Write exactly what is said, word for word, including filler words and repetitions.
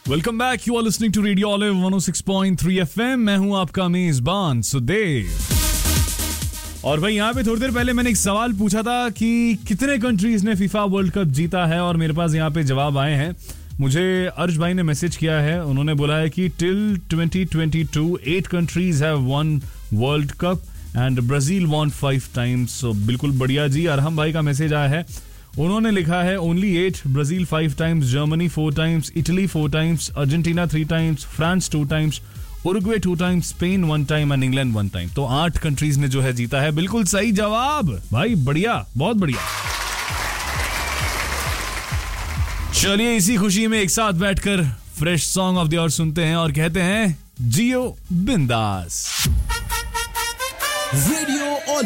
Welcome back, you are listening to radio olive one O six point three FM. मैं हूं आपका मेजबान सुदेव। और भाई यहाँ पे थोड़ी देर पहले मैंने एक सवाल पूछा था कि कितने कंट्रीज ने फीफा वर्ल्ड कप जीता है, और मेरे पास यहाँ पे जवाब आए हैं। मुझे अर्श भाई ने मैसेज किया है, उन्होंने बोला है कि till twenty twenty two eight countries have one world cup and Brazil von five times. सो बिल्कुल बढ़िया जी। अरहम भाई का मैसेज आया है, उन्होंने लिखा है only eight, Brazil five times, Germany four times, Italy four times, Argentina three times, France two times, Uruguay two times, Spain one time and England one time. तो आठ कंट्रीज ने जो है जीता है। बिल्कुल सही जवाब भाई, बढ़िया, बहुत बढ़िया। चलिए इसी खुशी में एक साथ बैठकर fresh song of the our सुनते हैं और कहते हैं जियो बिंदास। रेडियो